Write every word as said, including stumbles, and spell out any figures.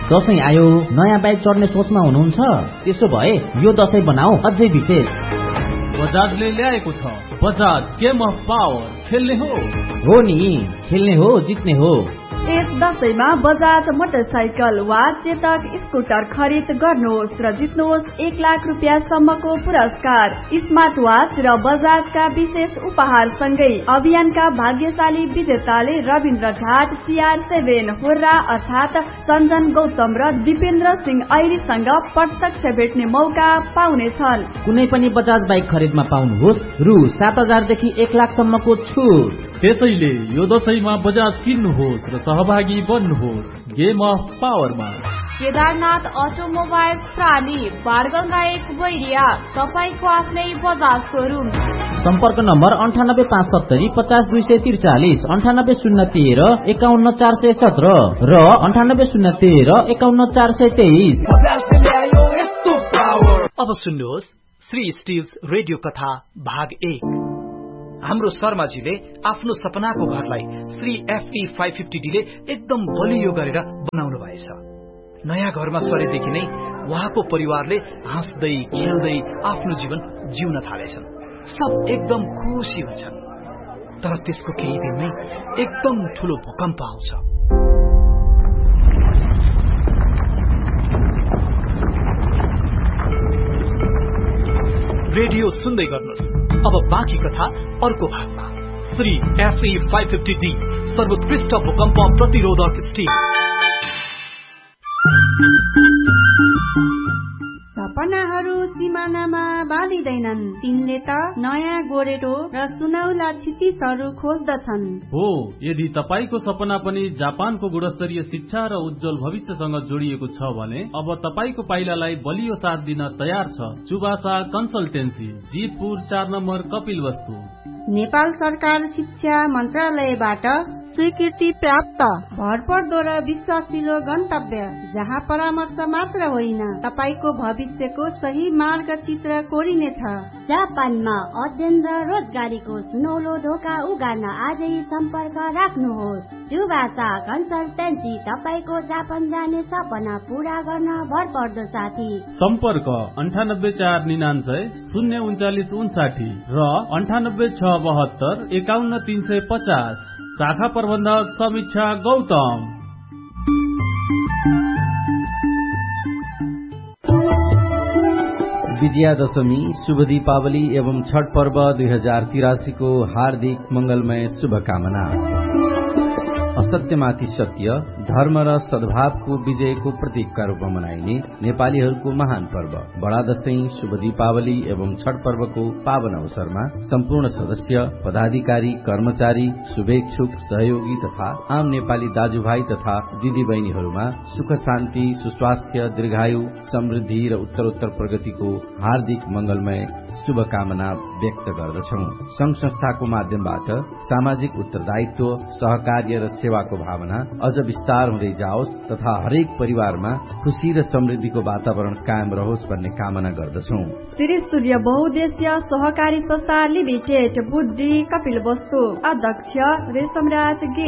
दशैं आयो, नयाँ बाइक चढ्ने सोचमा हुनुहुन्छ? त्यसो भए यो दशैं बनाऊ अझै विशेष। बजाजले ल्याएको छ बजाज गेम अफ पावर। खेल्ने हो हो नि, खेल्ने हो, जित्ने हो। यस दशैंमा बजाज मोटरसाइकल वा चेतक स्कुटर खरिद गर्नुहोस् र जित्नुहोस् एक लाख रुपियाँ सम्मको पुरस्कार, स्मार्ट वाच र बजाजका विशेष उपहार सँगै अभियानका भाग्यशाली विजेताले रविन्द्र ढाट, सीआर सेभेन होर्रा अर्थात सञ्जन गौतम र दिपेन्द्र सिंह ऐरीसँग प्रत्यक्ष भेट्ने मौका पाउनेछन्। कुनै पनि बजाज बाइक खरिदमा पाउनुहोस् रु सात हजारदेखि एक लाखसम्मको छुट। त्यसैले यो दशैंमा बजाज किन्नुहोस् र सहभागी बन्नुहोस् गेम अफ पावरमा। केदारनाथ अटोमोबाइल प्राली बारगंगा एक बैरिया, तपाईको आफ्नै बजाज सोरुम। सम्पर्क नम्बर अन्ठानब्बे पाँच सत्तरी पचास दुई सय त्रिचालिस, अन्ठानब्बे शून्य तेह्र एकाउन्न चार सय सत्र र अन्ठानब्बे शून्य तेह्र एकाउन्न चार सय तेइस। अब सुन्नुहोस् श्री स्टिल्स रेडियो कथा भाग एक। हाम्रो शर्माजीले आफ्नो सपनाको घरलाई Shri FE five fifty D ले एकदम बलियो गरेर बनाउनु भएछ। नयाँ घरमा सरेदेखि नै उहाँको परिवारले हाँस्दै खेल्दै आफ्नो जीवन जिउन थालेछन्। सब एकदम खुसी हुन्छन्। तर त्यसको केही दिनमै एकदम ठूलो भूकम्प आउँछ। रेडियो सुन्दै गर्नुहोस्। अब बाँकी कथा अर्को भागमा। Shri FE five fifty D सर्वोत्कृष्ट भूकम्प प्रतिरोधक स्टिल। सपनाहरू सिमानामा बाँधिँदैनन्, तिनले त नयाँ गोरेटो र सुनौला क्षितिजहरू खोज्दछन्। हो, यदि तपाईको सपना पनि जापानको गुणस्तरीय शिक्षा र उज्जवल भविष्यसँग जोडिएको छ भने अब तपाईको पाइलालाई बलियो साथ दिन तयार छ चुबासा कन्सल्टेन्सी, जीतपुर चार नम्बर कपिल वस्तु। नेपाल सरकार शिक्षा मन्त्रालयबाट स्वीकृति प्राप्त भरपर्दो र विश्वासिलो गन्तव्य, जहाँ परामर्श मात्र होइन तपाईको भविष्यको सही मार्ग चित्र कोरिनेछ। जापानमा अध्ययन र रोजगारीको सुनौलो ढोका उगार्न आजै सम्पर्क राख्नुहोस्। चुबासा कन्सल्टेन्सी, तपाईको जापान जाने सपना पूरा गर्न भरपर्दो साथी। सम्पर्क अन्ठानब्बे चार निनान्सय शून्य उन्चालिस उन्साठी र अन्ठानब्बे छ बहत्तर एकाउन्न तीन सय पचास। शाखा प्रबन्धक समीक्षा गौतम। विजया दशमी, शुभ दीपावली एवं छठ पर्व दुई हजार तिरासी को हार्दिक मंगलमय शुभकामना। असत्यमाथि सत्य, धर्म र सद्भावको विजयको प्रतीकका रूपमा मनाइने नेपालीहरूको महान पर्व बडा दशैं, शुभ दीपावली एवं छठ पर्वको पावन अवसरमा सम्पूर्ण सदस्य, पदाधिकारी, कर्मचारी, शुभेच्छुक, सहयोगी तथा आम नेपाली दाजुभाइ तथा दिदीबहिनीहरूमा सुख शान्ति, सुस्वास्थ्य, दीर्घायु, समृद्धि र उत्तरोत्तर प्रगतिको हार्दिक मंगलमय शुभकामना व्यक्त गर्दछौं। संघ संस्थाको माध्यमबाट सामाजिक उत्तरदायित्व, सहकार्य र सेवाको भावना अझ विस्तार हुँदै जाओस् तथा हरेक परिवारमा खुशी र समृद्धिको वातावरण कायम रहोस् भन्ने कामना गर्दछौं। श्री सूर्य बहुद्देश्य सहकारी संस्था लिमिटेड, बुद्धि कपिल वस्तु, अध्यक्ष रेशमराज गिरी।